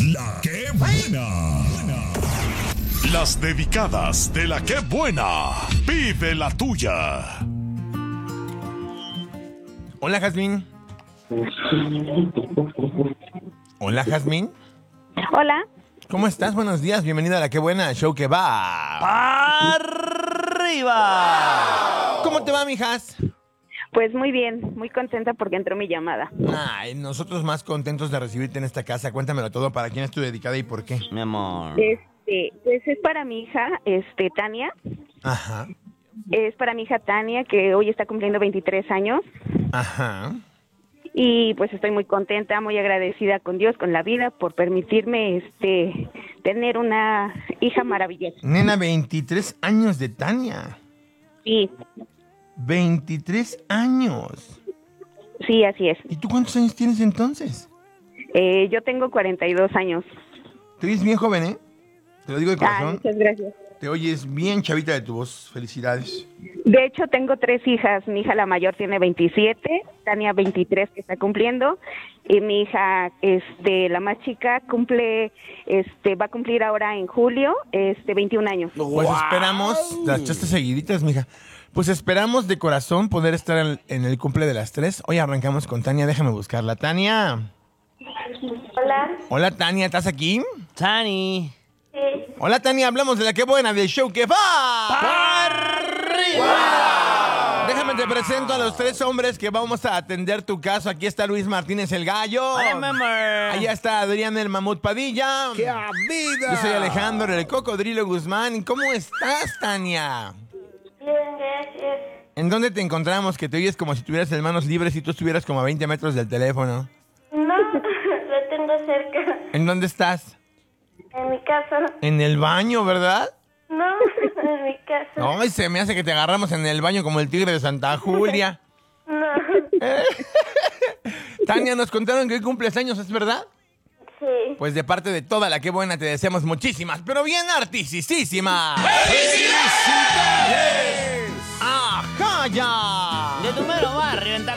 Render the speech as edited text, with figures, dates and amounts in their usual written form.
La que buena. Las dedicadas de la que buena. Pide la tuya. Hola, Jazmín. Hola, Jazmín. Hola. ¿Cómo estás? Buenos días. Bienvenida a La que buena, show que va arriba. ¿Cómo te va, mijas? Pues muy bien, muy contenta porque entró mi llamada. Ay, nosotros más contentos de recibirte en esta casa. Cuéntamelo todo. ¿Para quién es tu dedicada y por qué? Mi amor. Pues es para mi hija, Tania. Ajá. Es para mi hija Tania, que hoy está cumpliendo 23 años. Ajá. Y pues estoy muy contenta, muy agradecida con Dios, con la vida, por permitirme tener una hija maravillosa. Nena, 23 años de Tania. Sí, 23 años. sí, así es. ¿Y tú cuántos años tienes entonces? Yo tengo 42 años. Te oyes bien joven, ¿eh? Te lo digo de corazón. Muchas gracias. Te oyes bien chavita de tu voz. Felicidades. De hecho, tengo 3 hijas. Mi hija la mayor tiene 27, Tania 23 que está cumpliendo, y mi hija, la más chica va a cumplir ahora en julio, 21 años. Pues esperamos, las echaste seguiditas, mija. Pues esperamos de corazón poder estar en el cumple de las 3. Hoy arrancamos con Tania, déjame buscarla. Tania. Hola. Hola, Tania, ¿estás aquí? Tani. Sí. Hola, Tania, hablamos de La que buena, del show que va arriba. Déjame te presento a los 3 hombres que vamos a atender tu caso. Aquí está Luis Martínez el Gallo. Hola, mi amor. Allá está Adrián el Mamut Padilla. ¡Qué vida! Yo soy Alejandro el Cocodrilo Guzmán. ¿Cómo estás, Tania? Bien, gracias. ¿En dónde te encontramos? Que te oyes como si tuvieras las manos libres y tú estuvieras como a 20 metros del teléfono. No, lo tengo cerca. ¿En dónde estás? En mi casa. En el baño, ¿verdad? No, en mi casa. Ay, se me hace que te agarramos en el baño como el tigre de Santa Julia. No. Tania, nos contaron que hoy cumples años, ¿es verdad? Sí. Pues de parte de toda La que buena te deseamos muchísimas, pero bien artisísimas. ¡Felicidades! ¡Ajá, ya! De tu mero barrio, en